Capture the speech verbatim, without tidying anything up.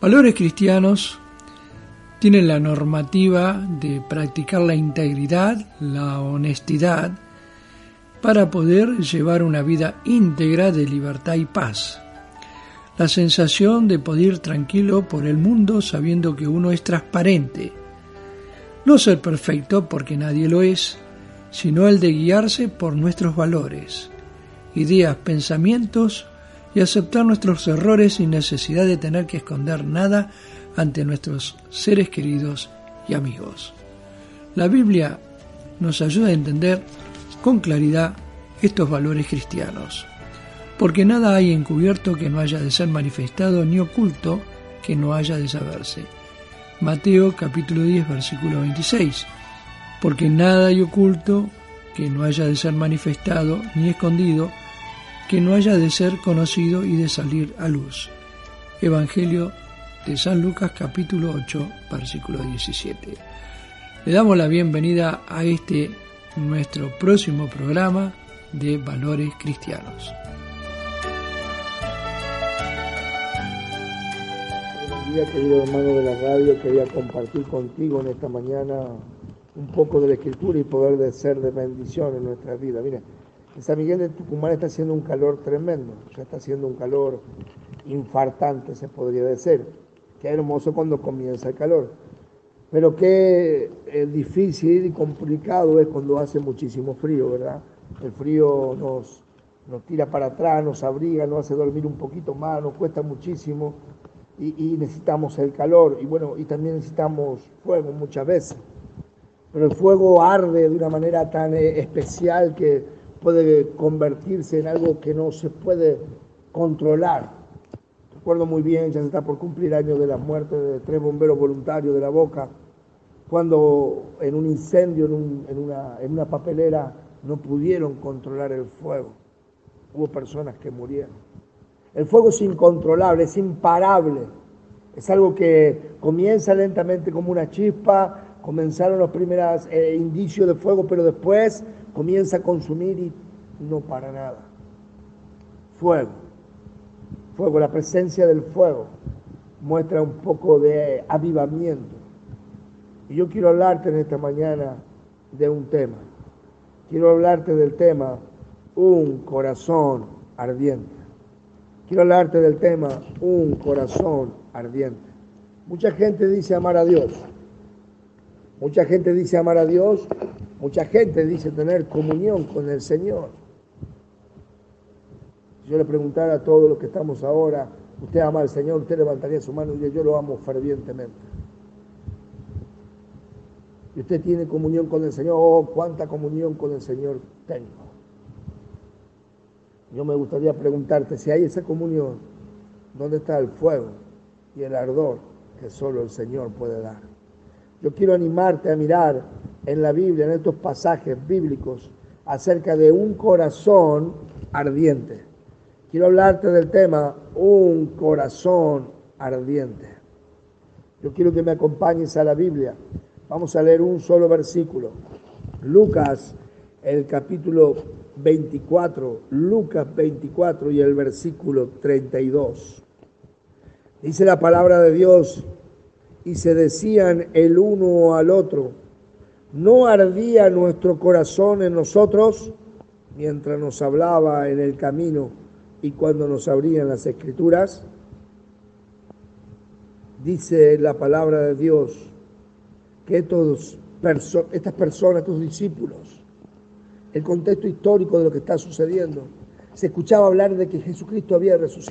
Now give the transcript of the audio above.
Valores cristianos tienen la normativa de practicar la integridad, la honestidad, para poder llevar una vida íntegra de libertad y paz. La sensación de poder ir tranquilo por el mundo sabiendo que uno es transparente. No ser perfecto porque nadie lo es, sino el de guiarse por nuestros valores, ideas, pensamientos y aceptar nuestros errores sin necesidad de tener que esconder nada ante nuestros seres queridos y amigos. La Biblia nos ayuda a entender con claridad estos valores cristianos, porque nada hay encubierto que no haya de ser manifestado, ni oculto que no haya de saberse. Mateo capítulo diez, versículo veintiséis. Porque nada hay oculto que no haya de ser manifestado, ni escondido que no haya de ser conocido y de salir a luz. Evangelio de San Lucas capítulo ocho, versículo diecisiete. Le damos la bienvenida a este nuestro próximo programa de Valores Cristianos. Buenos días, querido hermano de la radio. Quería compartir contigo en esta mañana un poco de la Escritura y poder de ser de bendición en nuestra vida. Mira, en San Miguel de Tucumán está haciendo un calor tremendo, ya está haciendo un calor infartante, se podría decir. Qué hermoso cuando comienza el calor, pero qué eh, difícil y complicado es cuando hace muchísimo frío, ¿verdad? El frío nos, nos tira para atrás, nos abriga, nos hace dormir un poquito más, nos cuesta muchísimo y, y necesitamos el calor y bueno, y también necesitamos fuego muchas veces, pero el fuego arde de una manera tan eh, especial que puede convertirse en algo que no se puede controlar. Recuerdo muy bien, ya se está por cumplir años de la muerte de tres bomberos voluntarios de La Boca, cuando en un incendio, en, un, en, una, en una papelera, no pudieron controlar el fuego. Hubo personas que murieron. El fuego es incontrolable, es imparable. Es algo que comienza lentamente como una chispa, comenzaron los primeros eh, indicios de fuego, pero después comienza a consumir y no para nada. Fuego. Fuego, la presencia del fuego muestra un poco de avivamiento. Y yo quiero hablarte en esta mañana de un tema. Quiero hablarte del tema un corazón ardiente. Quiero hablarte del tema un corazón ardiente. Mucha gente dice amar a Dios. Mucha gente dice amar a Dios. Mucha gente dice tener comunión con el Señor. Si yo le preguntara a todos los que estamos ahora, ¿usted ama al Señor? Usted levantaría su mano y diría, yo lo amo fervientemente. ¿Y usted tiene comunión con el Señor? Oh, ¿cuánta comunión con el Señor tengo? Yo me gustaría preguntarte, si hay esa comunión, ¿dónde está el fuego y el ardor que solo el Señor puede dar? Yo quiero animarte a mirar en la Biblia, en estos pasajes bíblicos, acerca de un corazón ardiente. Quiero hablarte del tema, un corazón ardiente. Yo quiero que me acompañes a la Biblia. Vamos a leer un solo versículo. Lucas, el capítulo veinticuatro, Lucas veinticuatro y el versículo treinta y dos. Dice la palabra de Dios, y se decían el uno al otro, ¿no ardía nuestro corazón en nosotros mientras nos hablaba en el camino y cuando nos abrían las Escrituras? Dice la palabra de Dios que estos perso- estas personas, estos discípulos, el contexto histórico de lo que está sucediendo, se escuchaba hablar de que Jesucristo había resucitado.